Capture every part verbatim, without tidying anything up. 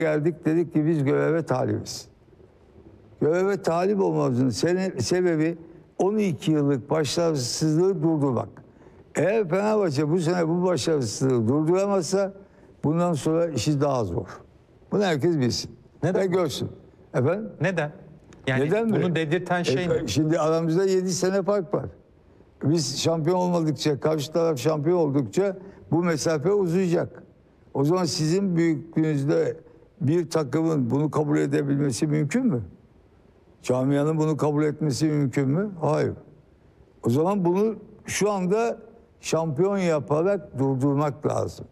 geldik, dedik ki biz göreve talibiz. Göreve talip olmamızın sebebi on iki yıllık başarısızlığı durdurmak. Eğer Fenerbahçe bu sene bu başarısızlığı durduramazsa bundan sonra işi daha zor. Bunu herkes bilsin. Neden? Ve görsün. Efendim? Neden? Yani Neden bunu mi? dedirten şey e, ne? Şimdi aramızda yedi sene fark var. Biz şampiyon olmadıkça, karşı taraf şampiyon oldukça bu mesafe uzayacak. O zaman sizin büyüklüğünüzde bir takımın bunu kabul edebilmesi mümkün mü? Camianın bunu kabul etmesi mümkün mü? Hayır. O zaman bunu şu anda şampiyon yaparak durdurmak lazım.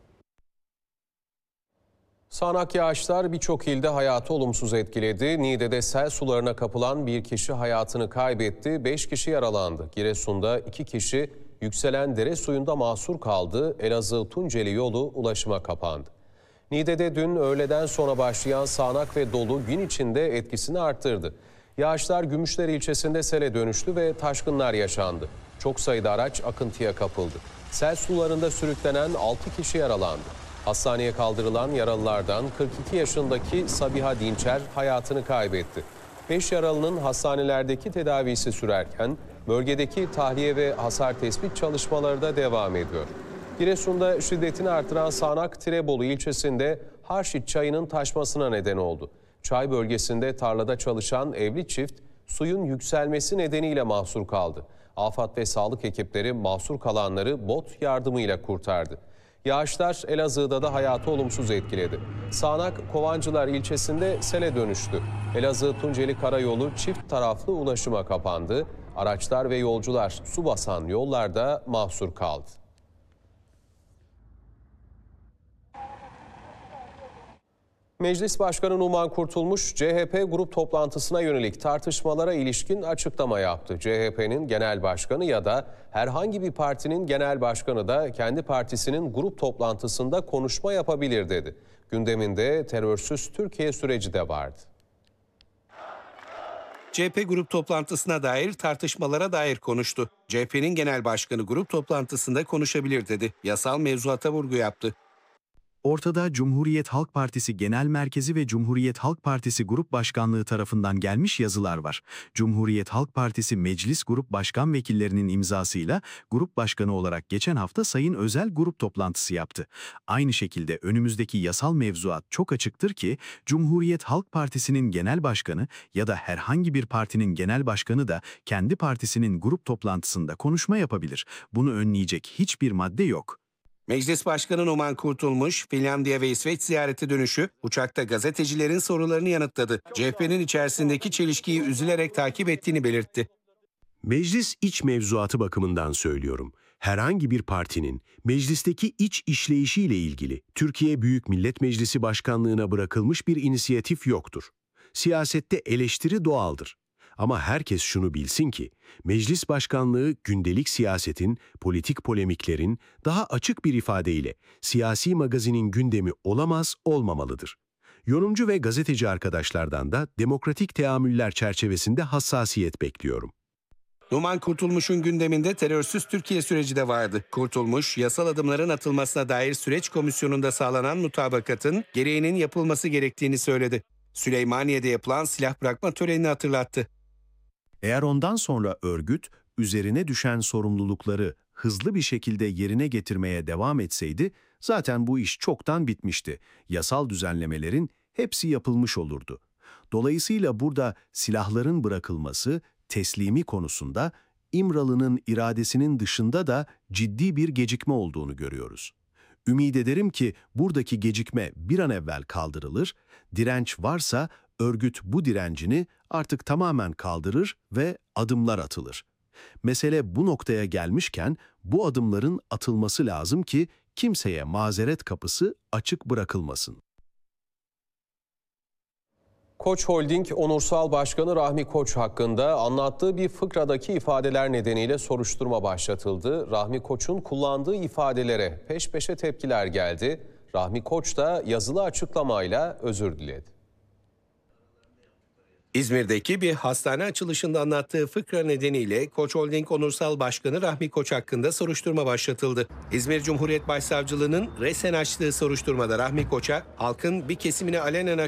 Sağanak yağışlar birçok ilde hayatı olumsuz etkiledi. Niğde'de sel sularına kapılan bir kişi hayatını kaybetti. Beş kişi yaralandı. Giresun'da iki kişi yükselen dere suyunda mahsur kaldı. Elazığ-Tunceli yolu ulaşıma kapandı. Niğde'de dün öğleden sonra başlayan sağanak ve dolu gün içinde etkisini arttırdı. Yağışlar Gümüşler ilçesinde sele dönüştü ve taşkınlar yaşandı. Çok sayıda araç akıntıya kapıldı. Sel sularında sürüklenen altı kişi yaralandı. Hastaneye kaldırılan yaralılardan kırk iki yaşındaki Sabiha Dinçer hayatını kaybetti. beş yaralının hastanelerdeki tedavisi sürerken bölgedeki tahliye ve hasar tespit çalışmaları da devam ediyor. Giresun'da şiddetini artıran sağanak Tirebolu ilçesinde Harşit çayının taşmasına neden oldu. Çay bölgesinde tarlada çalışan evli çift suyun yükselmesi nedeniyle mahsur kaldı. AFAD ve sağlık ekipleri mahsur kalanları bot yardımıyla kurtardı. Yağışlar Elazığ'da da hayatı olumsuz etkiledi. Sağanak Kovancılar ilçesinde sele dönüştü. Elazığ-Tunceli Karayolu çift taraflı ulaşıma kapandı. Araçlar ve yolcular su basan yollarda mahsur kaldı. Meclis Başkanı Numan Kurtulmuş, C H P grup toplantısına yönelik tartışmalara ilişkin açıklama yaptı. C H P'nin genel başkanı ya da herhangi bir partinin genel başkanı da kendi partisinin grup toplantısında konuşma yapabilir dedi. Gündeminde terörsüz Türkiye süreci de vardı. C H P grup toplantısına dair tartışmalara dair konuştu. C H P'nin genel başkanı grup toplantısında konuşabilir dedi. Yasal mevzuata vurgu yaptı. Ortada Cumhuriyet Halk Partisi Genel Merkezi ve Cumhuriyet Halk Partisi Grup Başkanlığı tarafından gelmiş yazılar var. Cumhuriyet Halk Partisi Meclis Grup Başkan Vekillerinin imzasıyla Grup Başkanı olarak geçen hafta Sayın Özel grup toplantısı yaptı. Aynı şekilde önümüzdeki yasal mevzuat çok açıktır ki Cumhuriyet Halk Partisi'nin genel başkanı ya da herhangi bir partinin genel başkanı da kendi partisinin grup toplantısında konuşma yapabilir. Bunu önleyecek hiçbir madde yok. Meclis Başkanı Numan Kurtulmuş, Finlandiya ve İsveç ziyareti dönüşü uçakta gazetecilerin sorularını yanıtladı. C H P'nin içerisindeki çelişkiyi üzülerek takip ettiğini belirtti. Meclis iç mevzuatı bakımından söylüyorum. Herhangi bir partinin meclisteki iç işleyişiyle ilgili Türkiye Büyük Millet Meclisi Başkanlığına bırakılmış bir inisiyatif yoktur. Siyasette eleştiri doğaldır. Ama herkes şunu bilsin ki, meclis başkanlığı gündelik siyasetin, politik polemiklerin daha açık bir ifadeyle siyasi magazinin gündemi olamaz, olmamalıdır. Yorumcu ve gazeteci arkadaşlardan da demokratik teamüller çerçevesinde hassasiyet bekliyorum. Numan Kurtulmuş'un gündeminde terörsüz Türkiye süreci de vardı. Kurtulmuş, yasal adımların atılmasına dair süreç komisyonunda sağlanan mutabakatın gereğinin yapılması gerektiğini söyledi. Süleymaniye'de yapılan silah bırakma törenini hatırlattı. Eğer ondan sonra örgüt, üzerine düşen sorumlulukları hızlı bir şekilde yerine getirmeye devam etseydi, zaten bu iş çoktan bitmişti. Yasal düzenlemelerin hepsi yapılmış olurdu. Dolayısıyla burada silahların bırakılması, teslimi konusunda İmralı'nın iradesinin dışında da ciddi bir gecikme olduğunu görüyoruz. Ümid ederim ki buradaki gecikme bir an evvel kaldırılır, direnç varsa örgüt bu direncini artık tamamen kaldırır ve adımlar atılır. Mesele bu noktaya gelmişken bu adımların atılması lazım ki kimseye mazeret kapısı açık bırakılmasın. Koç Holding Onursal Başkanı Rahmi Koç hakkında anlattığı bir fıkradaki ifadeler nedeniyle soruşturma başlatıldı. Rahmi Koç'un kullandığı ifadelere peş peşe tepkiler geldi. Rahmi Koç da yazılı açıklamayla özür diledi. İzmir'deki bir hastane açılışında anlattığı fıkra nedeniyle Koç Holding Onursal Başkanı Rahmi Koç hakkında soruşturma başlatıldı. İzmir Cumhuriyet Başsavcılığı'nın resen açtığı soruşturmada Rahmi Koç'a halkın bir kesimini alenen